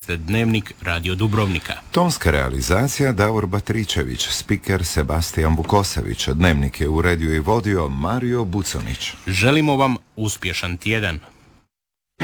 ste Dnevnik Radio Dubrovnika. Tonska realizacija Davor Batričević, spiker Sebastijan Vukosavić, Dnevnik je uredio i vodio Mario Buconić. Želimo vam uspješan tjedan.